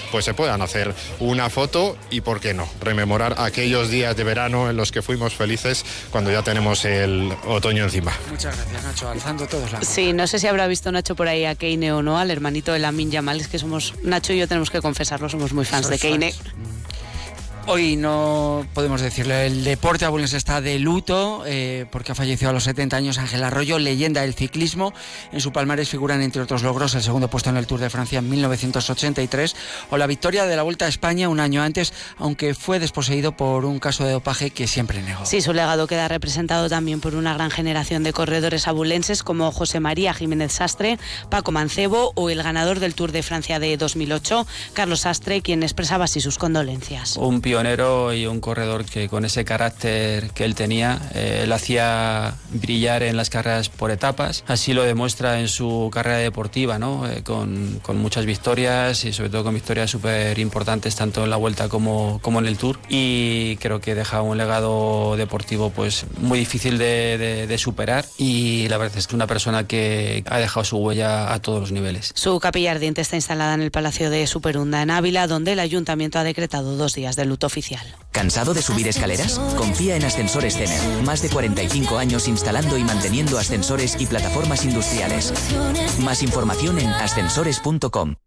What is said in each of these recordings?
pues se puedan hacer una foto y, ¿por qué no?, rememorar aquellos días de verano en los que fuimos felices cuando ya tenemos el otoño encima. Muchas gracias, Nacho, alzando todos la mano. Sí, no sé si habrá visto Nacho por ahí a Keine o no, al hermanito de Lamine Yamal. Es que Nacho y yo tenemos que confesarlo, somos muy fans de Keine. Hoy no podemos decirle, el deporte abulense está de luto porque ha fallecido a los 70 años Ángel Arroyo, leyenda del ciclismo. En su palmarés figuran, entre otros logros, el segundo puesto en el Tour de Francia en 1983 o la victoria de la Vuelta a España un año antes, aunque fue desposeído por un caso de dopaje que siempre negó. Sí, su legado queda representado también por una gran generación de corredores abulenses como José María Jiménez Sastre, Paco Mancebo o el ganador del Tour de Francia de 2008, Carlos Sastre, quien expresaba así sus condolencias. Un pionero y un corredor que, con ese carácter que él tenía, él hacía brillar en las carreras por etapas. Así lo demuestra en su carrera deportiva, ¿no? Con muchas victorias y sobre todo con victorias súper importantes tanto en la Vuelta como en el Tour, y creo que deja un legado deportivo pues muy difícil de superar, y la verdad es que es una persona que ha dejado su huella a todos los niveles. Su capilla ardiente está instalada en el Palacio de Superunda en Ávila, donde el Ayuntamiento ha decretado 2 días de luto oficial. ¿Cansado de subir escaleras? Confía en Ascensores Tener. Más de 45 años instalando y manteniendo ascensores y plataformas industriales. Más información en ascensores.com.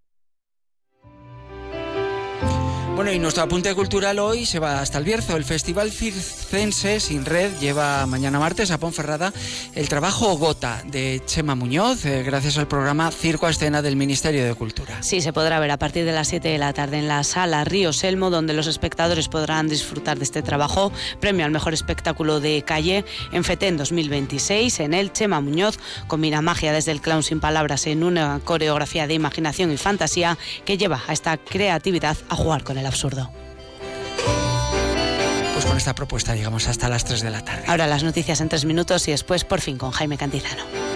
Bueno, y nuestro apunte cultural hoy se va hasta el Bierzo. El Festival Circense Sin Red lleva mañana martes a Ponferrada el trabajo Gota de Chema Muñoz, gracias al programa Circo a Escena del Ministerio de Cultura. Sí, se podrá ver a partir de las 7 de la tarde en la Sala Río Selmo, donde los espectadores podrán disfrutar de este trabajo, premio al mejor espectáculo de calle en FETEN 2026. En él, Chema Muñoz combina magia desde el clown sin palabras en una coreografía de imaginación y fantasía que lleva a esta creatividad a jugar con el absurdo. Pues con esta propuesta llegamos hasta las 3 de la tarde. Ahora las noticias en 3 minutos y después, por fin, con Jaime Cantizano.